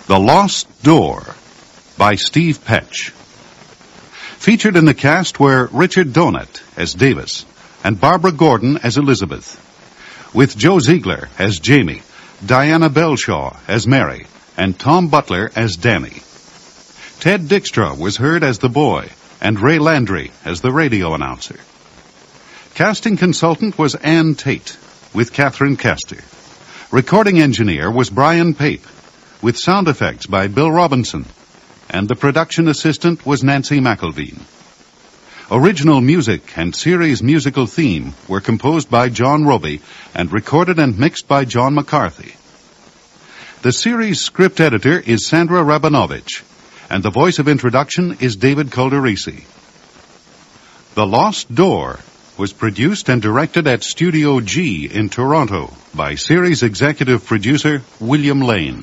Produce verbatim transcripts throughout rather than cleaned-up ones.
The Lost Door by Steve Petch. Featured in the cast were Richard Donat as Davis and Barbara Gordon as Elizabeth, with Joe Ziegler as Jamie, Diana Belshaw as Mary, and Tom Butler as Danny. Ted Dykstra was heard as the boy, and Ray Landry as the radio announcer. Casting consultant was Ann Tate, with Catherine Castor. Recording engineer was Brian Pape, with sound effects by Bill Robinson, and the production assistant was Nancy McElveen. Original music and series musical theme were composed by John Roby and recorded and mixed by John McCarthy. The series script editor is Sandra Rabinovich, and the voice of introduction is David Calderisi. The Lost Door was produced and directed at Studio G in Toronto by series executive producer William Lane.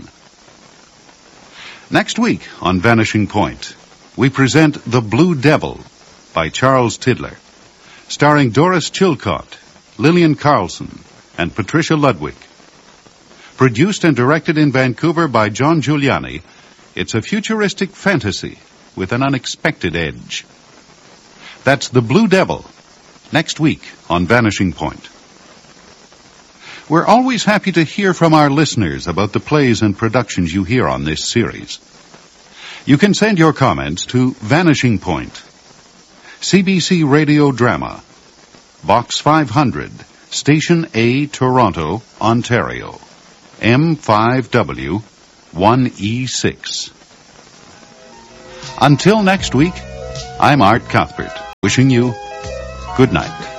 Next week on Vanishing Point, we present The Blue Devil by Charles Tidler, starring Doris Chilcott, Lillian Carlson, and Patricia Ludwig. Produced and directed in Vancouver by John Giuliani, it's a futuristic fantasy with an unexpected edge. That's The Blue Devil, next week on Vanishing Point. We're always happy to hear from our listeners about the plays and productions you hear on this series. You can send your comments to Vanishing Point, C B C Radio Drama, Box five hundred, Station A, Toronto, Ontario, M five W one E six. Until next week, I'm Art Cuthbert, wishing you good night.